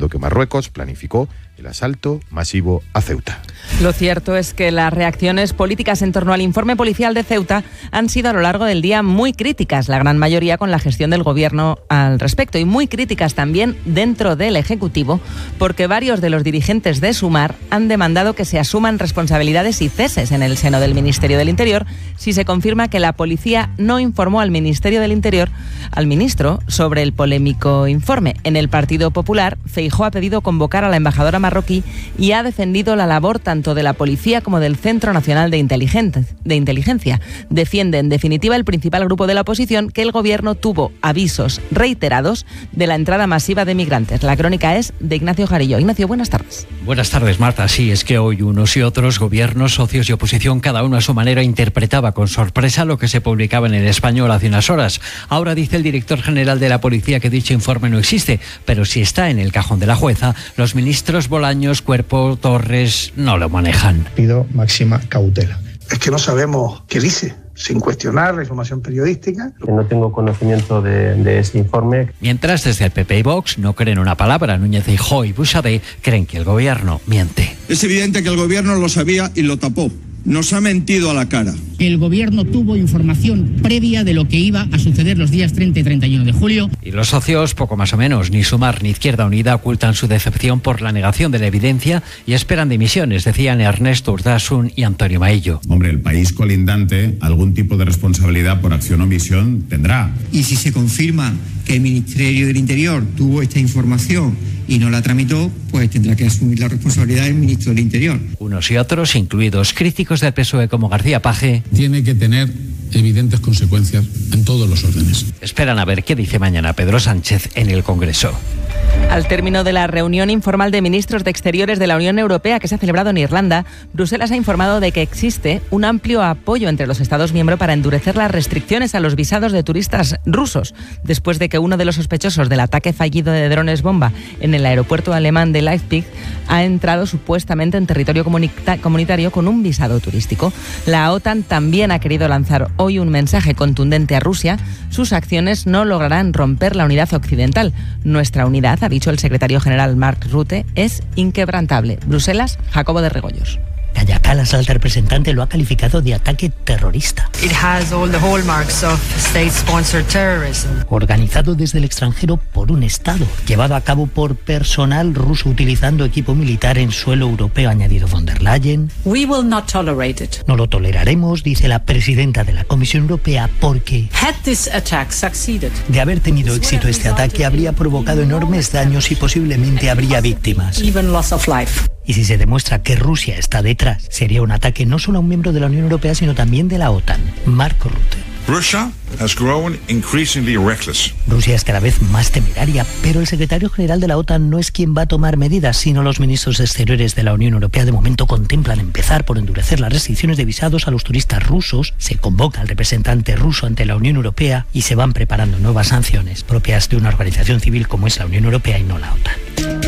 que Marruecos planificó el asalto masivo a Ceuta. Lo cierto es que las reacciones políticas en torno al informe policial de Ceuta han sido a lo largo del día muy críticas, la gran mayoría con la gestión del gobierno al respecto, y muy críticas también dentro del Ejecutivo, porque varios de los dirigentes de Sumar han demandado que se asuman responsabilidades y ceses en el seno del Ministerio del Interior si se confirma que la policía no informó al Ministerio del Interior, al ministro, sobre el polémico informe. En el Partido Popular, Feijóo ha pedido convocar a la embajadora marroquí y ha defendido la labor tanto de la policía como del Centro Nacional de Inteligencia. Defiende, en definitiva, el principal grupo de la oposición, que el gobierno tuvo avisos reiterados de la entrada masiva de migrantes. La crónica es de Ignacio Jarillo. Ignacio, buenas tardes. Buenas tardes, Marta. Sí, es que hoy unos y otros, gobiernos, socios y oposición, cada uno a su manera interpretaba con sorpresa lo que se publicaba en El Español hace unas horas. Ahora dice el director general de la policía que dicho informe no existe, pero si está en el cajón de la jueza, los ministros Bolaños, Cuerpo, Torres no lo manejan. Pido máxima cautela. Es que no sabemos qué dice, sin cuestionar la información periodística. No tengo conocimiento de ese informe. Mientras, desde el PP y Vox no creen una palabra. Núñez Feijóo y Buxadé creen que el gobierno miente. Es evidente que el gobierno lo sabía y lo tapó. Nos ha mentido a la cara. El gobierno tuvo información previa de lo que iba a suceder los días 30 y 31 de julio. Y los socios, poco más o menos, ni Sumar ni Izquierda Unida ocultan su decepción por la negación de la evidencia y esperan dimisiones, decían Ernesto Urtasun y Antonio Maillo. Hombre, el país colindante algún tipo de responsabilidad por acción o omisión tendrá. Y si se confirma que el Ministerio del Interior tuvo esta información y no la tramitó, pues tendrá que asumir la responsabilidad el ministro del Interior. Unos y otros, incluidos críticos del PSOE como García Paje, tiene que tener evidentes consecuencias en todos los órdenes. Esperan a ver qué dice mañana Pedro Sánchez en el Congreso. Al término de la reunión informal de ministros de Exteriores de la Unión Europea que se ha celebrado en Irlanda, Bruselas ha informado de que existe un amplio apoyo entre los Estados miembros para endurecer las restricciones a los visados de turistas rusos, después de que uno de los sospechosos del ataque fallido de drones bomba en el aeropuerto alemán de Leipzig ha entrado supuestamente en territorio comunitario con un visado turístico. La OTAN también ha querido lanzar hoy un mensaje contundente a Rusia. Sus acciones no lograrán romper la unidad occidental. Nuestra unidad, ha dicho el secretario general Mark Rutte, es inquebrantable. Bruselas, Jacobo de Regoyos. Kaja Kallas, alta representante, lo ha calificado de ataque terrorista. It has all the hallmarks of state-sponsored terrorism. Organizado desde el extranjero por un Estado, llevado a cabo por personal ruso utilizando equipo militar en suelo europeo, ha añadido von der Leyen. We will not tolerate it. No lo toleraremos, dice la presidenta de la Comisión Europea, porque had this attack succeeded, de haber tenido éxito este ataque habría provocado enormes daños y posiblemente habría víctimas. Even loss of life. Y si se demuestra que Rusia está detrás, sería un ataque no solo a un miembro de la Unión Europea, sino también de la OTAN. Marco Rutte. Russia has grown increasingly reckless. Rusia es cada vez más temeraria, pero el secretario general de la OTAN no es quien va a tomar medidas, sino los ministros exteriores de la Unión Europea. De momento contemplan empezar por endurecer las restricciones de visados a los turistas rusos. Se convoca al representante ruso ante la Unión Europea y se van preparando nuevas sanciones propias de una organización civil como es la Unión Europea y no la OTAN.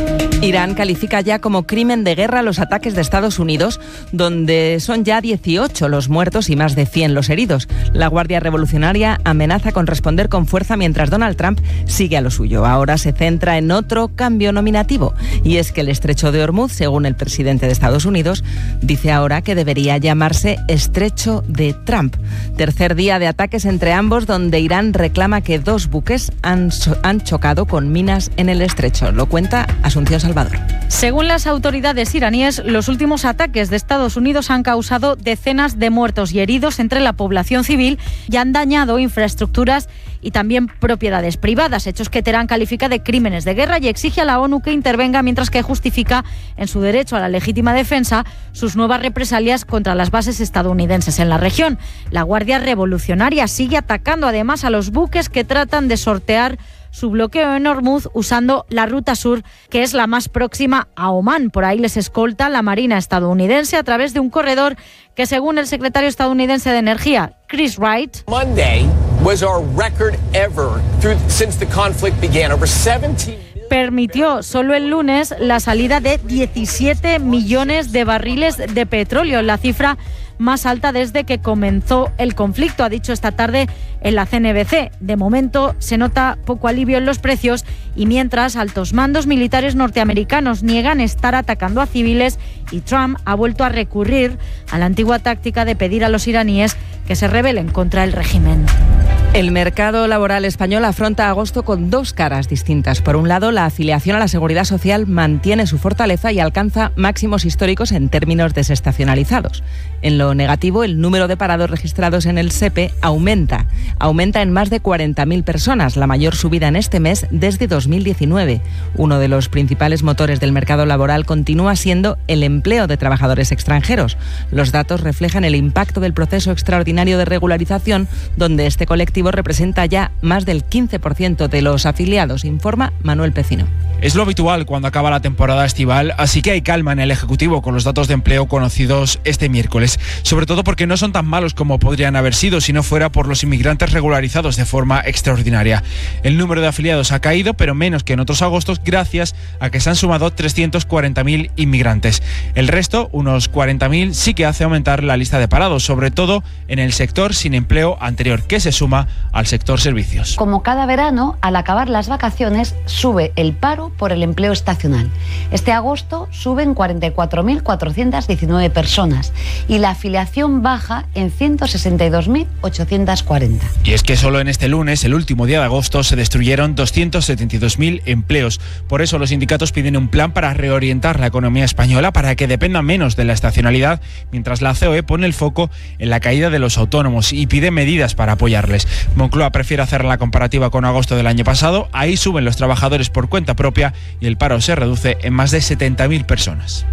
Irán califica ya como crimen de guerra los ataques de Estados Unidos, donde son ya 18 los muertos y más de 100 los heridos. La Guardia Revolucionaria amenaza con responder con fuerza mientras Donald Trump sigue a lo suyo. Ahora se centra en otro cambio nominativo, y es que el Estrecho de Hormuz, según el presidente de Estados Unidos, dice ahora que debería llamarse Estrecho de Trump. Tercer día de ataques entre ambos, donde Irán reclama que 2 buques han chocado con minas en el estrecho. Lo cuenta Asunción Salvador. Según las autoridades iraníes, los últimos ataques de Estados Unidos han causado decenas de muertos y heridos entre la población civil y han dañado infraestructuras y también propiedades privadas, hechos que Teherán califica de crímenes de guerra y exige a la ONU que intervenga, mientras que justifica en su derecho a la legítima defensa sus nuevas represalias contra las bases estadounidenses en la región. La Guardia Revolucionaria sigue atacando además a los buques que tratan de sortear su bloqueo en Hormuz usando la ruta sur, que es la más próxima a Omán. Por ahí les escolta la Marina estadounidense a través de un corredor que, según el secretario estadounidense de Energía, Chris Wright, Monday was our record ever since the conflict began. Over 17 permitió solo el lunes la salida de 17 millones de barriles de petróleo, la cifra más alta desde que comenzó el conflicto, ha dicho esta tarde en la CNBC. De momento se nota poco alivio en los precios Y mientras, altos mandos militares norteamericanos niegan estar atacando a civiles y Trump ha vuelto a recurrir a la antigua táctica de pedir a los iraníes que se rebelen contra el régimen. El mercado laboral español afronta agosto con dos caras distintas. Por un lado, la afiliación a la Seguridad Social mantiene su fortaleza y alcanza máximos históricos en términos desestacionalizados. En lo negativo, el número de parados registrados en el SEPE aumenta en más de 40.000 personas, la mayor subida en este mes desde 2019. Uno de los principales motores del mercado laboral continúa siendo el empleo de trabajadores extranjeros. Los datos reflejan el impacto del proceso extraordinario de regularización, donde este colectivo representa ya más del 15% de los afiliados, informa Manuel Pecino. Es lo habitual cuando acaba la temporada estival, así que hay calma en el Ejecutivo con los datos de empleo conocidos este miércoles, sobre todo porque no son tan malos como podrían haber sido si no fuera por los inmigrantes regularizados de forma extraordinaria. El número de afiliados ha caído, pero menos que en otros agostos, gracias a que se han sumado 340.000 inmigrantes. El resto, unos 40.000, sí que hace aumentar la lista de parados, sobre todo en el sector sin empleo anterior, que se suma al sector servicios. Como cada verano, al acabar las vacaciones, sube el paro por el empleo estacional. Este agosto suben 44.419 personas y la afiliación baja en 162.840. Y es que solo en este lunes, el último día de agosto, se destruyeron 272.000 empleos. Por eso los sindicatos piden un plan para reorientar la economía española para que dependa menos de la estacionalidad, mientras la COE pone el foco en la caída de los autónomos y pide medidas para apoyarles. Moncloa prefiere hacer la comparativa con agosto del año pasado. Ahí suben los trabajadores por cuenta propia y el paro se reduce en más de 70.000 personas.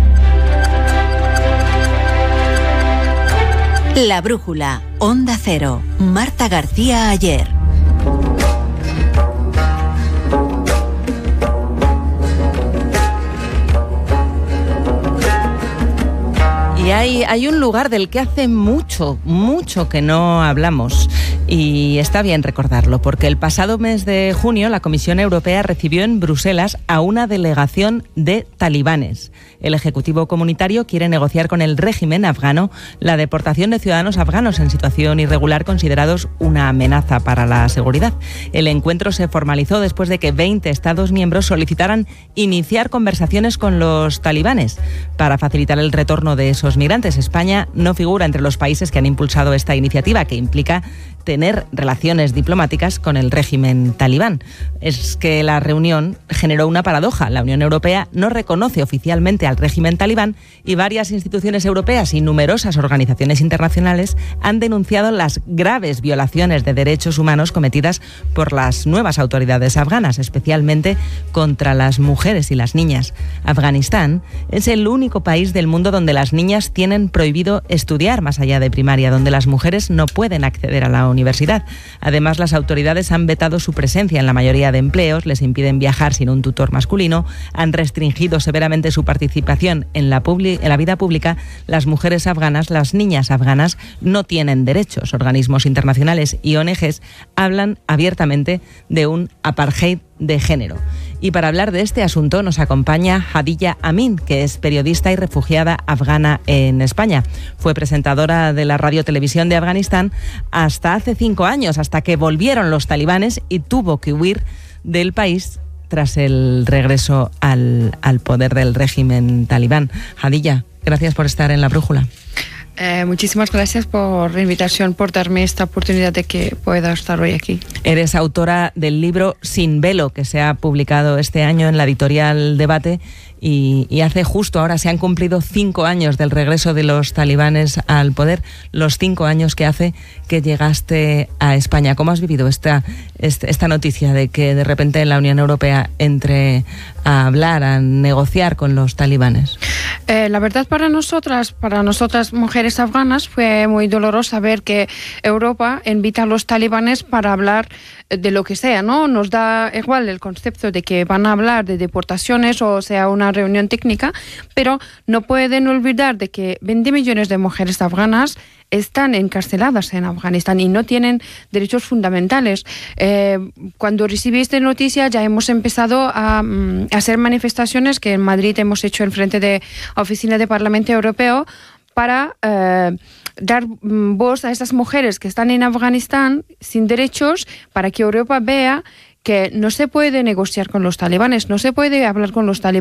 La Brújula, Onda Cero, Marta García Ayer. Y hay un lugar del que hace mucho que no hablamos y está bien recordarlo, porque el pasado mes de junio la Comisión Europea recibió en Bruselas a una delegación de talibanes. El Ejecutivo Comunitario quiere negociar con el régimen afgano la deportación de ciudadanos afganos en situación irregular considerados una amenaza para la seguridad. El encuentro se formalizó después de que 20 Estados miembros solicitaran iniciar conversaciones con los talibanes para facilitar el retorno de esos migrantes. España no figura entre los países que han impulsado esta iniciativa, que implica tener relaciones diplomáticas con el régimen talibán. Es que la reunión generó una paradoja. La Unión Europea no reconoce oficialmente al régimen talibán y varias instituciones europeas y numerosas organizaciones internacionales han denunciado las graves violaciones de derechos humanos cometidas por las nuevas autoridades afganas, especialmente contra las mujeres y las niñas. Afganistán es el único país del mundo donde las niñas tienen prohibido estudiar más allá de primaria, donde las mujeres no pueden acceder a la universidad. Además, las autoridades han vetado su presencia en la mayoría de empleos, les impiden viajar sin un tutor masculino, han restringido severamente su participación en la vida pública. Las mujeres afganas, las niñas afganas, no tienen derechos. Organismos internacionales y ONGs hablan abiertamente de un apartheid de género. Y para hablar de este asunto nos acompaña Hadilla Amin, que es periodista y refugiada afgana en España. Fue presentadora de la radio-televisión de Afganistán hasta hace 5 años, hasta que volvieron los talibanes y tuvo que huir del país tras el regreso al poder del régimen talibán. Hadilla, gracias por estar en La Brújula. Muchísimas gracias por la invitación, por darme esta oportunidad de que pueda estar hoy aquí. Eres autora del libro Sin Velo, que se ha publicado este año en la editorial Debate, y hace justo ahora se han cumplido 5 años del regreso de los talibanes al poder, los 5 años que hace que llegaste a España. ¿Cómo has vivido esta noticia de que de repente la Unión Europea entre a hablar, a negociar con los talibanes? La verdad, para nosotras mujeres afganas, fue muy doloroso ver que Europa invita a los talibanes para hablar de lo que sea, ¿no? Nos da igual el concepto de que van a hablar de deportaciones o sea una reunión técnica, pero no pueden olvidar de que 20 millones de mujeres afganas están encarceladas en Afganistán y no tienen derechos fundamentales. Cuando recibí esta noticia ya hemos empezado a hacer manifestaciones que en Madrid hemos hecho en frente de la oficina del Parlamento Europeo para dar voz a esas mujeres que están en Afganistán sin derechos, para que Europa vea que no se puede negociar con los talibanes, no se puede hablar con los talibanes